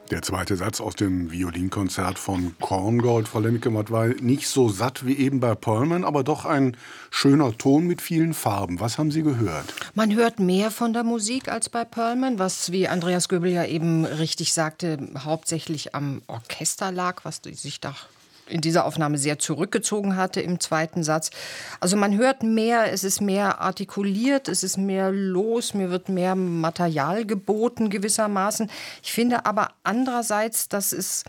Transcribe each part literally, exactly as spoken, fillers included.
Der zweite Satz aus dem Violinkonzert von Korngold, Frau Lemke-Matt, war nicht so satt wie eben bei Perlman, aber doch ein schöner Ton mit vielen Farben. Was haben Sie gehört? Man hört mehr von der Musik als bei Perlman, was, wie Andreas Göbel ja eben richtig sagte, hauptsächlich am Orchester lag, was sich da in dieser Aufnahme sehr zurückgezogen hatte im zweiten Satz. Also man hört mehr, es ist mehr artikuliert, es ist mehr los, mir wird mehr Material geboten gewissermaßen. Ich finde aber andererseits, dass es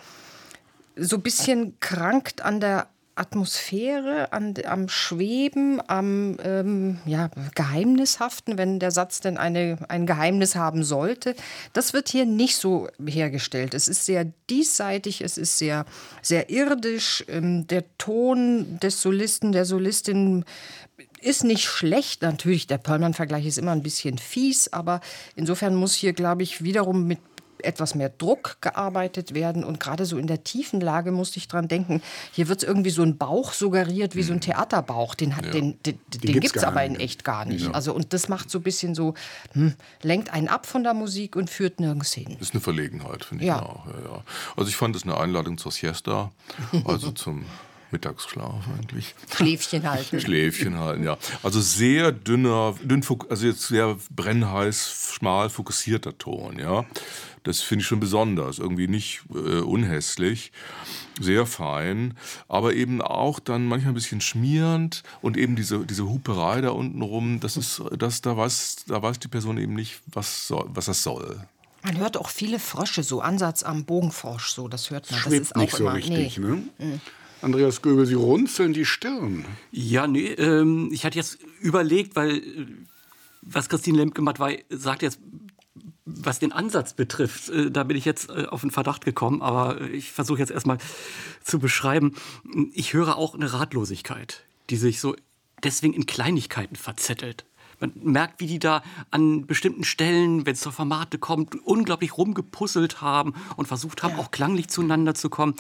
so ein bisschen krankt an der Atmosphäre, an, am Schweben, am ähm, ja, Geheimnishaften, wenn der Satz denn eine, ein Geheimnis haben sollte. Das wird hier nicht so hergestellt. Es ist sehr diesseitig, es ist sehr, sehr irdisch. Ähm, der Ton des Solisten, der Solistin ist nicht schlecht. Natürlich, der Perlman-Vergleich ist immer ein bisschen fies, aber insofern muss hier, glaube ich, wiederum mit etwas mehr Druck gearbeitet werden. Und gerade so in der tiefen Lage musste ich dran denken, hier wird irgendwie so ein Bauch suggeriert, wie so ein Theaterbauch. Den, hat, ja. den, den, den, den gibt es aber in echt gar nicht. Ja. Also, und das macht so ein bisschen so, hm, lenkt einen ab von der Musik und führt nirgends hin. Das ist eine Verlegenheit, finde ich ja. auch. Ja, ja. Also ich fand es eine Einladung zur Siesta, also zum Mittagsschlaf eigentlich. Schläfchen halten. Schläfchen halten, ja. Also sehr dünner, dünn, also jetzt sehr brennheiß, schmal fokussierter Ton, ja. Das finde ich schon besonders, irgendwie nicht äh, unhässlich, sehr fein, aber eben auch dann manchmal ein bisschen schmierend und eben diese, diese Huperei da unten rum, das ist, das, da, weiß, da weiß die Person eben nicht, was, soll, was das soll. Man hört auch viele Frösche, so Ansatz am Bogenfrosch, so, das hört man. Das schwebt ist nicht auch so immer, richtig, nee. ne? Mhm. Andreas Göbel, Sie runzeln die Stirn. Ja, nee, ähm, ich hatte jetzt überlegt, weil, was Christine Lemke-Matt sagt jetzt, was den Ansatz betrifft, äh, da bin ich jetzt äh, auf den Verdacht gekommen, aber ich versuche jetzt erstmal zu beschreiben. Ich höre auch eine Ratlosigkeit, die sich so deswegen in Kleinigkeiten verzettelt. Man merkt, wie die da an bestimmten Stellen, wenn es zur Formate kommt, unglaublich rumgepuzzelt haben und versucht haben, ja. auch klanglich zueinander zu kommen.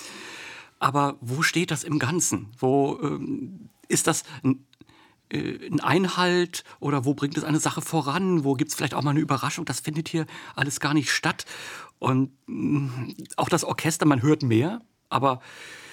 Aber wo steht das im Ganzen? Wo ähm, ist das ein, äh, ein Einhalt oder wo bringt es eine Sache voran? Wo gibt es vielleicht auch mal eine Überraschung? Das findet hier alles gar nicht statt. Und mh, auch das Orchester, man hört mehr, aber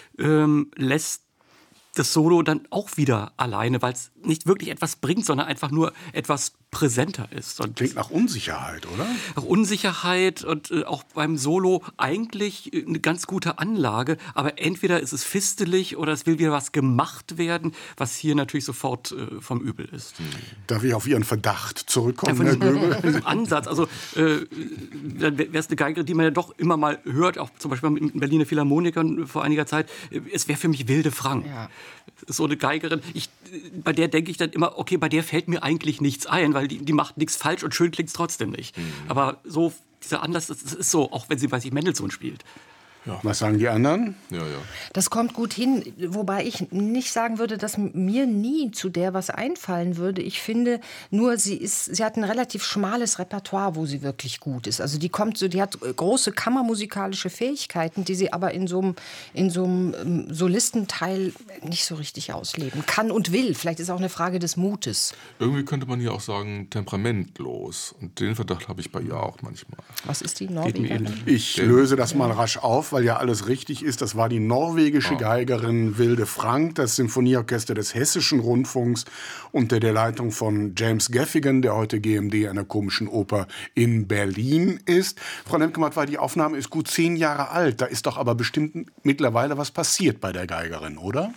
ähm, lässt das Solo dann auch wieder alleine, weil es nicht wirklich etwas bringt, sondern einfach nur etwas präsenter ist. Und klingt nach Unsicherheit, oder? Nach Unsicherheit und äh, auch beim Solo eigentlich äh, eine ganz gute Anlage, aber entweder ist es fistelig oder es will wieder was gemacht werden, was hier natürlich sofort äh, vom Übel ist. Darf ich auf Ihren Verdacht zurückkommen, ja, Herr Göbel? Diesem Ansatz, also äh, dann wäre es eine Geigerin, die man ja doch immer mal hört, auch zum Beispiel mit den Berliner Philharmonikern vor einiger Zeit, äh, es wäre für mich Wilde Frank. Ja. So eine Geigerin, ich, bei der denke ich dann immer, okay, bei der fällt mir eigentlich nichts ein, weil die, die macht nichts falsch und schön klingt es trotzdem nicht. Mhm. Aber so, dieser Anlass, das ist so, auch wenn sie bei sich Mendelssohn spielt. Ja. Was sagen die anderen? Ja, ja. Das kommt gut hin, wobei ich nicht sagen würde, dass mir nie zu der was einfallen würde. Ich finde nur, sie ist, sie hat ein relativ schmales Repertoire, wo sie wirklich gut ist. Also die kommt so, die hat große kammermusikalische Fähigkeiten, die sie aber in so einem, in so einem Solistenteil nicht so richtig ausleben kann und will. Vielleicht ist es auch eine Frage des Mutes. Irgendwie könnte man hier auch sagen, temperamentlos. Und den Verdacht habe ich bei ihr auch manchmal. Was ist die Norwegerin? Ich löse das mal rasch auf, weil ja alles richtig ist. Das war die norwegische oh. Geigerin Wilde Frank, das Symphonieorchester des Hessischen Rundfunks unter der Leitung von James Gaffigan, der heute G M D einer komischen Oper in Berlin ist. Frau Lemke-Matt, weil die Aufnahme ist gut zehn Jahre alt. Da ist doch aber bestimmt mittlerweile was passiert bei der Geigerin, oder?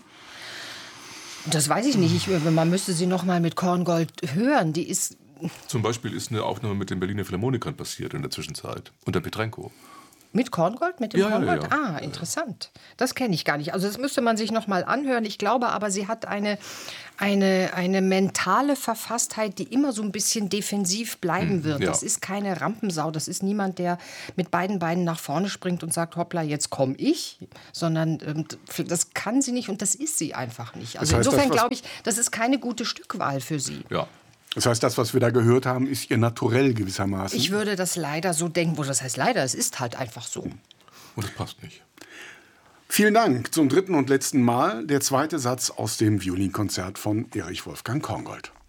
Das weiß ich nicht. Ich, man müsste sie noch mal mit Korngold hören. Die ist... Zum Beispiel ist eine Aufnahme mit den Berliner Philharmonikern passiert in der Zwischenzeit. Unter Petrenko. Mit Korngold? Mit dem ja, Korngold? Ja, ja. Ah, interessant. Das kenne ich gar nicht. Also das müsste man sich noch mal anhören. Ich glaube aber, sie hat eine, eine, eine mentale Verfasstheit, die immer so ein bisschen defensiv bleiben wird. Ja. Das ist keine Rampensau. Das ist niemand, der mit beiden Beinen nach vorne springt und sagt, hoppla, jetzt komme ich. Sondern ähm, das kann sie nicht und das ist sie einfach nicht. Also das heißt, insofern glaube ich, das ist keine gute Stückwahl für sie. Ja. Das heißt, das, was wir da gehört haben, ist ihr Naturell gewissermaßen? Ich würde das leider so denken. Wo das heißt leider, es ist halt einfach so. Und das passt nicht. Vielen Dank. Zum dritten und letzten Mal der zweite Satz aus dem Violinkonzert von Erich Wolfgang Korngold.